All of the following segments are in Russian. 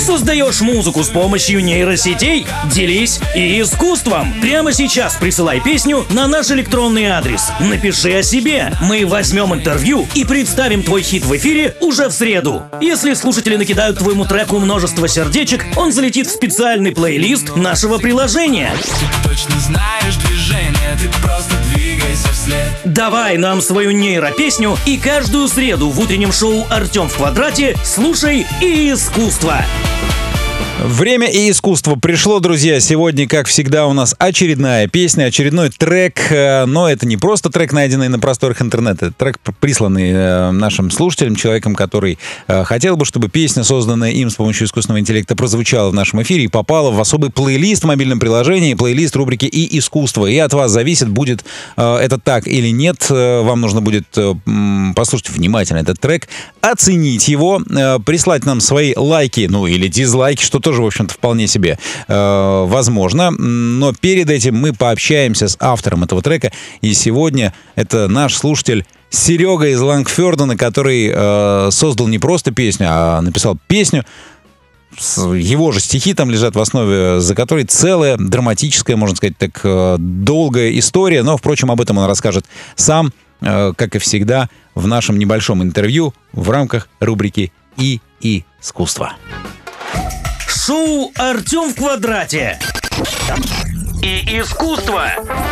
Создаешь музыку с помощью нейросетей? Делись и искусством. Прямо сейчас присылай песню на наш электронный адрес. Напиши о себе. Мы возьмем интервью и представим твой хит в эфире уже в среду. Если слушатели накидают твоему треку множество сердечек, он залетит в специальный плейлист нашего приложения. Точно знаешь движение, ты просто двигайся вслед. Давай нам свою нейропесню и каждую среду в утреннем шоу «Артем в квадрате» слушай и искусство. Время и искусство пришло, друзья. Сегодня, как всегда, у нас очередная песня, очередной трек. Но это не просто трек, найденный на просторах интернета. Это трек, присланный нашим слушателям, человеком, который хотел бы, чтобы песня, созданная им с помощью искусственного интеллекта, прозвучала в нашем эфире и попала в особый плейлист в мобильном приложении, плейлист рубрики «И искусство». И от вас зависит, будет это так или нет. Вам нужно будет послушать внимательно этот трек, оценить его, прислать нам свои лайки, ну или дизлайки, что тоже, в общем-то, вполне себе возможно. Но перед этим мы пообщаемся с автором этого трека. И сегодня это наш слушатель Серега из Лангфёрдена, который создал не просто песню, а написал песню. Его же стихи там лежат в основе, за которой целая драматическая, можно сказать так, долгая история. Но, впрочем, об этом он расскажет сам, как и всегда, в нашем небольшом интервью в рамках рубрики «И искусство». Шоу «Артем в квадрате» и искусство.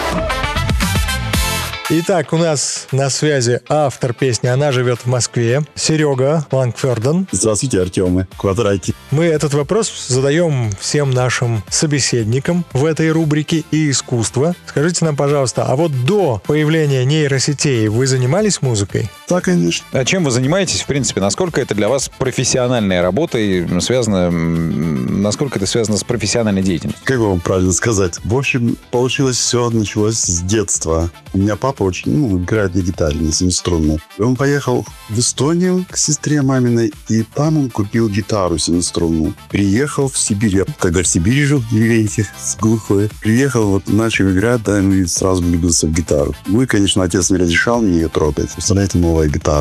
Итак, у нас на связи автор песни «Она живет в Москве» Серега Лангфёрден. Здравствуйте, Артемы, Квадрате. Мы этот вопрос задаем всем нашим собеседникам в этой рубрике «И искусство». Скажите нам, пожалуйста, а вот до появления нейросетей вы занимались музыкой? Да, конечно. А чем вы занимаетесь, в принципе? Насколько это для вас профессиональная работа и насколько это связано с профессиональной деятельностью? Как вам правильно сказать? В общем, получилось все, началось с детства. У меня папа очень, играет на гитаре, на семиструнной. Он поехал в Эстонию к сестре маминой, и там он купил гитару семиструнную. Приехал в Сибирь. Я когда в Сибири жил, видите, с глухой. Приехал, начал играть, да, и сразу влюбился в гитару. Ну и, конечно, отец не разрешал мне ее трогать. Представляете, новая гитара.